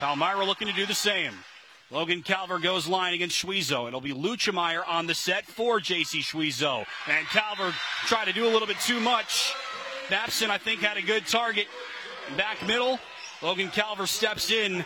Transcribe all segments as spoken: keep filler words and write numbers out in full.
Palmyra looking to do the same. Logan Calver goes line against Schwezo. It'll be Luchemeyer on the set for J C Schwezo. And Calver tried to do a little bit too much. Mapson, I think, had a good target. Back middle, Logan Calver steps in.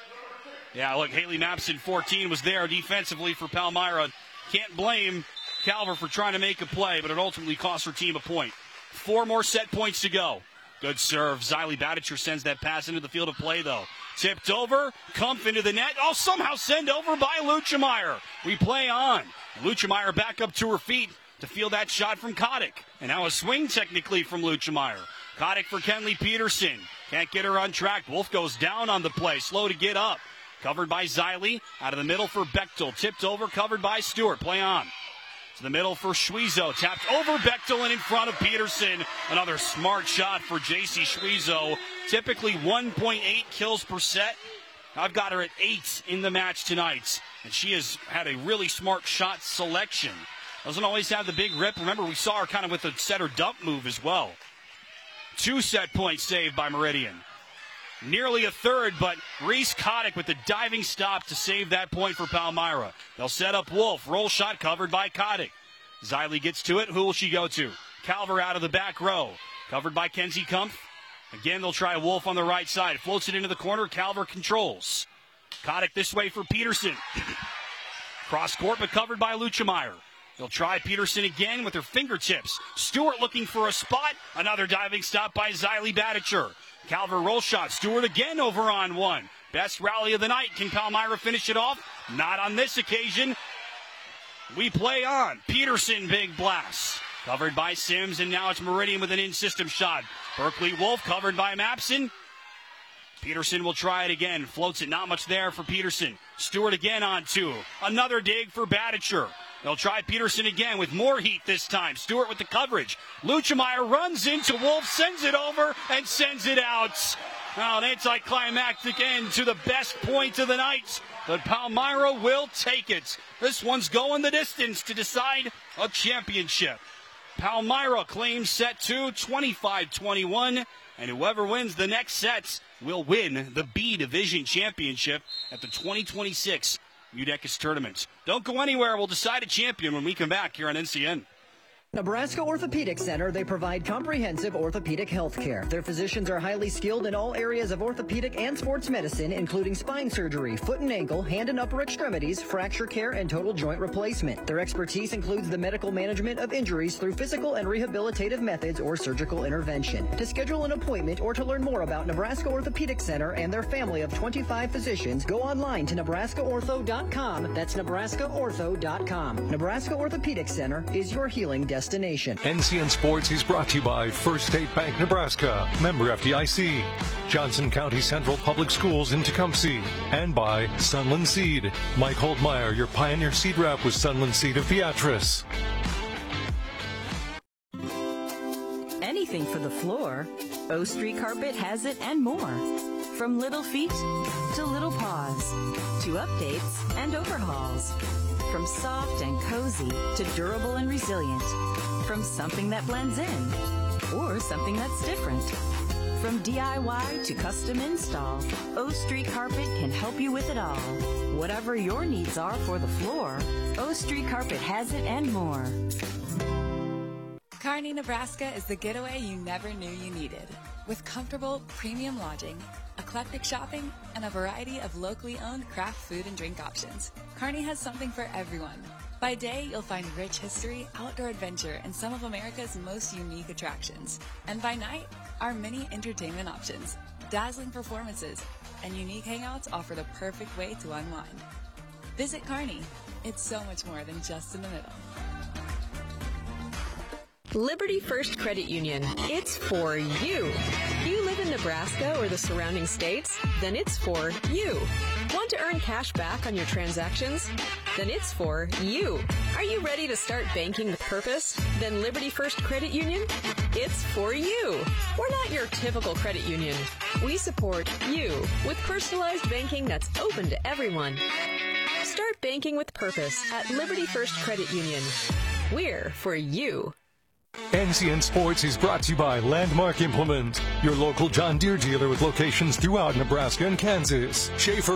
Yeah, look, Haley Mapson, fourteen, was there defensively for Palmyra. Can't blame Calver for trying to make a play, but it ultimately cost her team a point. Four more set points to go. Good serve. Xylee Badicher sends that pass into the field of play, though. Tipped over. Kumpf into the net. Oh, somehow sent over by Luchemeyer. We play on. Luchemeyer back up to her feet to field that shot from Kotick. And now a swing technically from Luchemeyer. Kotick for Kenley Peterson. Can't get her on track. Wolf goes down on the play. Slow to get up. Covered by Xylee. Out of the middle for Bechtel. Tipped over. Covered by Stewart. Play on. To the middle for Schwezo. Tapped over Bechtel and in front of Peterson. Another smart shot for J C Schwezo. Typically one point eight kills per set. I've got her at eight in the match tonight. And she has had a really smart shot selection. Doesn't always have the big rip. Remember, we saw her kind of with a set or dump move as well. Two set points saved by Meridian. Nearly a third, but Reese Kotick with the diving stop to save that point for Palmyra. They'll set up Wolf. Roll shot covered by Kotick. Xylee gets to it. Who will she go to? Calver out of the back row. Covered by Kenzie Kumpf. Again, they'll try Wolf on the right side. Floats it into the corner. Calver controls. Kotick this way for Peterson. Cross court, but covered by Luchemeyer. They'll try Peterson again with her fingertips. Stewart looking for a spot. Another diving stop by Xylee Badicher. Calver roll shot. Stewart again over on one. Best rally of the night. Can Palmyra finish it off? Not on this occasion. We play on. Peterson, big blast. Covered by Sims, and now it's Meridian with an in-system shot. Berkeley Wolf covered by Mapson. Peterson will try it again. Floats it. Not much there for Peterson. Stewart again on two. Another dig for Badicher. They'll try Peterson again with more heat this time. Stewart with the coverage. Luchemeyer runs into Wolf, sends it over, and sends it out. Now, an anticlimactic end to the best point of the night. But Palmyra will take it. This one's going the distance to decide a championship. Palmyra claims set two, twenty-five twenty-one. And whoever wins the next sets will win the B Division Championship at the twenty twenty-six U D E C A S tournament. Don't go anywhere. We'll decide a champion when we come back here on N C N. Nebraska Orthopedic Center, they provide comprehensive orthopedic health care. Their physicians are highly skilled in all areas of orthopedic and sports medicine, including spine surgery, foot and ankle, hand and upper extremities, fracture care, and total joint replacement. Their expertise includes the medical management of injuries through physical and rehabilitative methods or surgical intervention. To schedule an appointment or to learn more about Nebraska Orthopedic Center and their family of twenty-five physicians, go online to nebraska ortho dot com. That's nebraska ortho dot com. Nebraska Orthopedic Center is your healing destination. Destination. N C N Sports is brought to you by First State Bank Nebraska, member F D I C, Johnson County Central Public Schools in Tecumseh, and by Sunland Seed. Mike Holtmeyer, your Pioneer Seed Rep with Sunland Seed of Beatrice. Anything for the floor, O Street Carpet has it and more. From little feet to little paws, to updates and overhauls. From soft and cozy to durable and resilient. From something that blends in or something that's different. From D I Y to custom install, O Street Carpet can help you with it all. Whatever your needs are for the floor, O Street Carpet has it and more. Kearney, Nebraska is the getaway you never knew you needed. With comfortable, premium lodging, eclectic shopping, and a variety of locally owned craft food and drink options, Kearney has something for everyone. By day, you'll find rich history, outdoor adventure, and some of America's most unique attractions. And by night, our many entertainment options, dazzling performances, and unique hangouts offer the perfect way to unwind. Visit Kearney. It's so much more than just in the middle. Liberty First Credit Union. It's for you. Do you live in Nebraska or the surrounding states? Then it's for you. Want to earn cash back on your transactions? Then it's for you. Are you ready to start banking with purpose? Then Liberty First Credit Union? It's for you. We're not your typical credit union. We support you with personalized banking that's open to everyone. Start banking with purpose at Liberty First Credit Union. We're for you. N C N Sports is brought to you by Landmark Implement, your local John Deere dealer with locations throughout Nebraska and Kansas. Schaefer